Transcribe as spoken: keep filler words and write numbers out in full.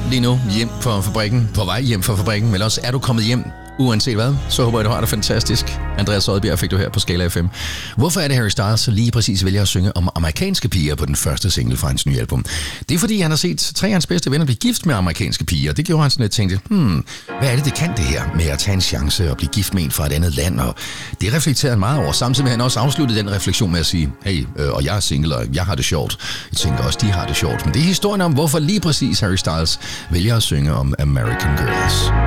lige nu hjem fra fabrikken, på vej hjem fra fabrikken, eller også er du kommet hjem, uanset hvad, så håber jeg, du har det fantastisk. Andreas Odbjerg fik du her på Skala F M. Hvorfor er det Harry Styles så lige præcis vælger at synge om amerikanske piger på den første single fra hans nye album? Det er fordi, han har set tre af hans bedste venner blive gift med amerikanske piger. Det gjorde han sådan lidt tænkte, hmm, hvad er det, det kan det her med at tage en chance og blive gift med en fra et andet land? Og det reflekterer han meget over. Samtidig med han også afsluttede den refleksion med at sige, hey, øh, og jeg er single, og jeg har det sjovt. Jeg tænker også, de har det sjovt. Men det er historien om, hvorfor lige præcis Harry Styles vælger at synge om American Girls.